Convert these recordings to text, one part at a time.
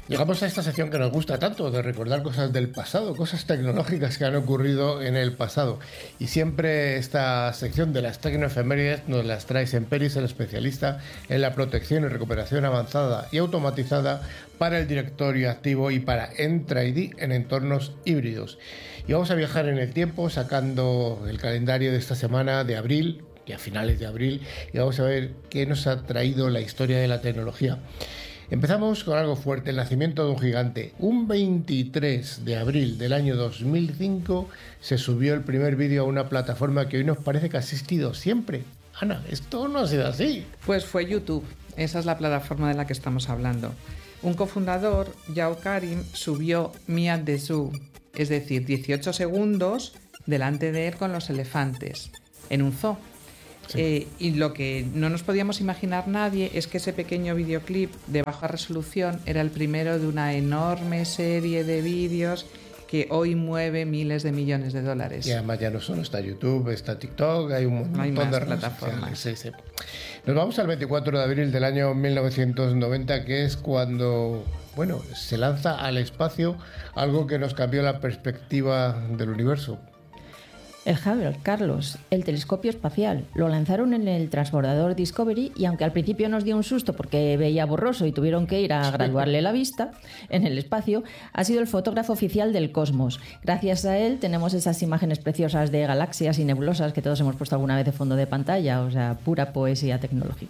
Llegamos a esta sección que nos gusta tanto, de recordar cosas del pasado, cosas tecnológicas que han ocurrido en el pasado. Y siempre esta sección de las tecnoefemérides nos las trae Semperis, el especialista en la protección y recuperación avanzada y automatizada para el directorio activo y para Entra ID en entornos híbridos. Y vamos a viajar en el tiempo sacando el calendario de esta semana de abril, y a finales de abril, y vamos a ver qué nos ha traído la historia de la tecnología. Empezamos con algo fuerte, el nacimiento de un gigante. Un 23 de abril del año 2005 se subió el primer vídeo a una plataforma que hoy nos parece que ha existido siempre. Ana, esto no ha sido así. Pues fue YouTube, esa es la plataforma de la que estamos hablando. Un cofundador, Yao Karim, subió Mia de Zoo, es decir, 18 segundos delante de él con los elefantes, en un zoo. Sí. Y lo que no nos podíamos imaginar nadie es que ese pequeño videoclip de baja resolución era el primero de una enorme serie de vídeos que hoy mueve miles de millones de dólares. Y además ya no solo está YouTube, está TikTok, hay un montón de plataformas. Sí. Nos vamos al 24 de abril del año 1990, que es cuando, se lanza al espacio algo que nos cambió la perspectiva del universo. El Hubble, Carlos, el telescopio espacial. Lo lanzaron en el transbordador Discovery y aunque al principio nos dio un susto porque veía borroso y tuvieron que ir a graduarle la vista en el espacio, ha sido el fotógrafo oficial del cosmos. Gracias a él tenemos esas imágenes preciosas de galaxias y nebulosas que todos hemos puesto alguna vez de fondo de pantalla, o sea, pura poesía tecnológica.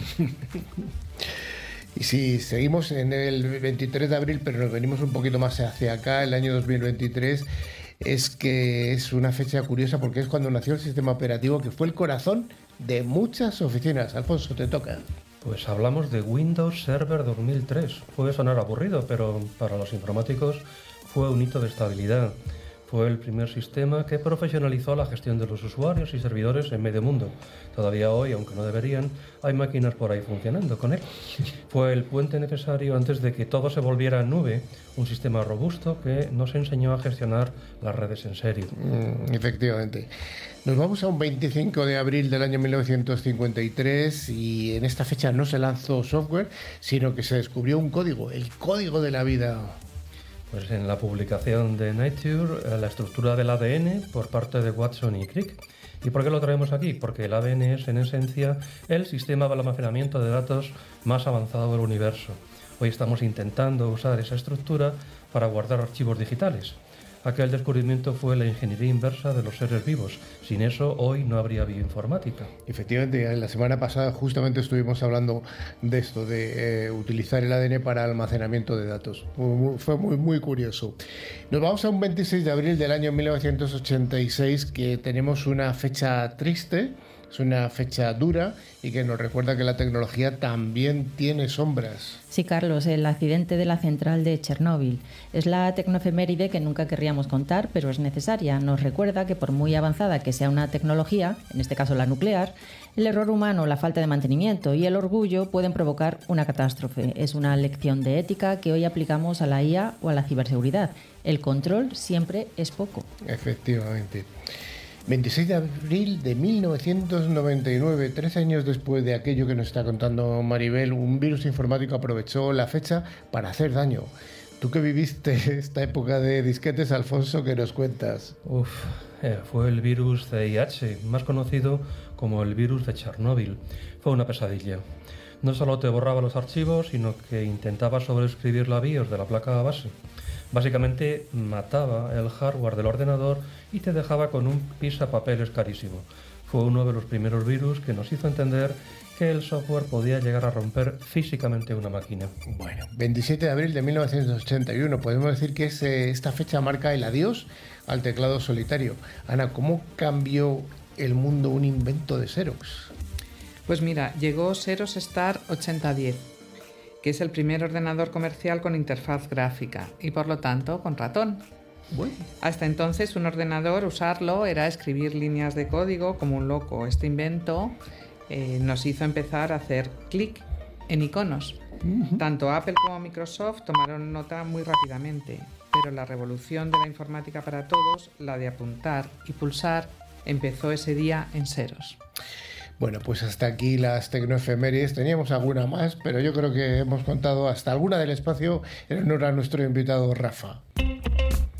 Y si seguimos en el 23 de abril, pero nos venimos un poquito más hacia acá, el año 2023, es que es una fecha curiosa porque es cuando nació el sistema operativo que fue el corazón de muchas oficinas. Alfonso, te toca. Pues hablamos de Windows Server 2003. Puede sonar aburrido, pero para los informáticos fue un hito de estabilidad. Fue el primer sistema que profesionalizó la gestión de los usuarios y servidores en medio mundo. Todavía hoy, aunque no deberían, hay máquinas por ahí funcionando con él. Fue el puente necesario antes de que todo se volviera en nube, un sistema robusto que nos enseñó a gestionar las redes en serio. Efectivamente. Nos vamos a un 25 de abril del año 1953 y en esta fecha no se lanzó software, sino que se descubrió un código, el código de la vida. Pues en la publicación de Nature, la estructura del ADN por parte de Watson y Crick. ¿Y por qué lo traemos aquí? Porque el ADN es, en esencia, el sistema de almacenamiento de datos más avanzado del universo. Hoy estamos intentando usar esa estructura para guardar archivos digitales. Aquel descubrimiento fue la ingeniería inversa de los seres vivos. Sin eso, hoy no habría bioinformática. Efectivamente, la semana pasada justamente estuvimos hablando de esto, de utilizar el ADN para almacenamiento de datos. Fue muy curioso. Nos vamos a un 26 de abril del año 1986, que tenemos una fecha triste, es una fecha dura y que nos recuerda que la tecnología también tiene sombras. Sí, Carlos, el accidente de la central de Chernóbil. Es la tecnoefeméride que nunca querríamos contar, pero es necesaria. Nos recuerda que por muy avanzada que sea una tecnología, en este caso la nuclear, el error humano, la falta de mantenimiento y el orgullo pueden provocar una catástrofe. Es una lección de ética que hoy aplicamos a la IA o a la ciberseguridad. El control siempre es poco. Efectivamente. 26 de abril de 1999, 13 años después de aquello que nos está contando Maribel, un virus informático aprovechó la fecha para hacer daño. Tú que viviste esta época de disquetes, Alfonso, ¿qué nos cuentas? Fue el virus CIH, más conocido como el virus de Chernóbil. Fue una pesadilla. No solo te borraba los archivos, sino que intentaba sobreescribir la BIOS de la placa base. Básicamente mataba el hardware del ordenador y te dejaba con un pisapapeles carísimo. Fue uno de los primeros virus que nos hizo entender que el software podía llegar a romper físicamente una máquina. Bueno, 27 de abril de 1981, podemos decir que esta fecha marca el adiós al teclado solitario. Ana, ¿cómo cambió el mundo un invento de Xerox? Pues mira, llegó Xerox Star 8010, que es el primer ordenador comercial con interfaz gráfica y por lo tanto con ratón. Bueno. Hasta entonces un ordenador, usarlo era escribir líneas de código como un loco. Este invento nos hizo empezar a hacer clic en iconos. Tanto Apple como Microsoft tomaron nota muy rápidamente, pero la revolución de la informática para todos, la de apuntar y pulsar, empezó ese día en Xerox. Bueno, pues hasta aquí las tecnoefemérides. Teníamos alguna más, pero yo creo que hemos contado hasta alguna del espacio en honor a nuestro invitado Rafa.